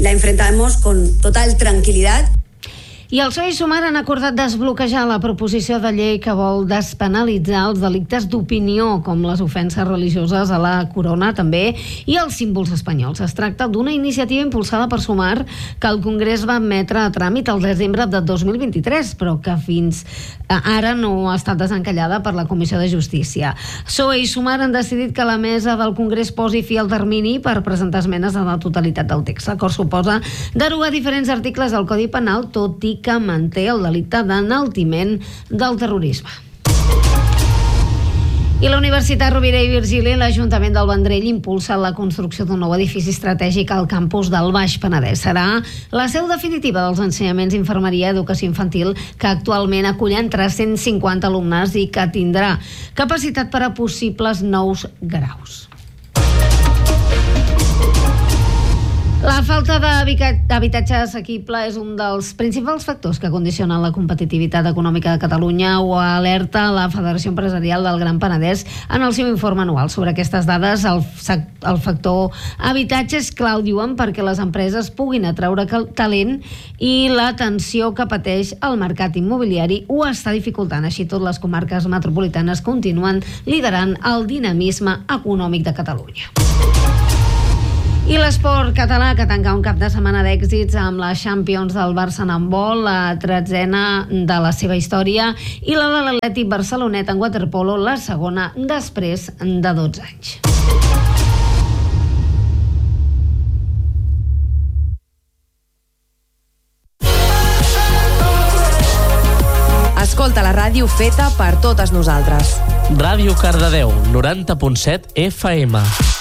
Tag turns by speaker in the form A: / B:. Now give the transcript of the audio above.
A: la enfrentamos con total tranquilidad.
B: I el PSOE i Sumar han acordat desbloquejar la proposició de llei que vol despenalitzar els delictes d'opinió, com les ofenses religioses a la corona també i els símbols espanyols. Es tracta d'una iniciativa impulsada per Sumar que el Congrés va admetre a tràmit el desembre de 2023, però que fins ara no ha estat desencallada per la Comissió de Justícia. PSOE i Sumar han decidit que la mesa del Congrés posi fi al termini per presentar esmenes a la totalitat del text. L'acord suposa derogar diferents articles del Codi Penal, tot i que manté el delicte d'enaltiment del terrorisme. I la Universitat Rovira i Virgili i l'Ajuntament del Vendrell impulsa la construcció d'un nou edifici estratègic al campus del Baix Penedès. Serà la seu definitiva dels ensenyaments d'infermeria i educació infantil, que actualment acullen 350 alumnes i que tindrà capacitat per a possibles nous graus. La falta d'habitatge assequible és un dels principals factors que condicionen la competitivitat econòmica de Catalunya, ho alerta la Federació Empresarial del Gran Penedès en el seu informe anual. Sobre aquestes dades, el factor habitatge és clau, diuen, perquè les empreses puguin atraure talent i la tensió que pateix el mercat immobiliari ho està dificultant. Així tot, les comarques metropolitanes continuen liderant el dinamisme econòmic de Catalunya. I l'esport català, que tanca un cap de setmana d'èxits amb la Champions del Barça en handbol, la 13ª de la seva història, i la de l'Atlètic Barcelonet en waterpolo, la segona després de 12 anys.
C: Escolta la ràdio feta per totes nosaltres.
D: Ràdio Cardedeu, 90.7 FM.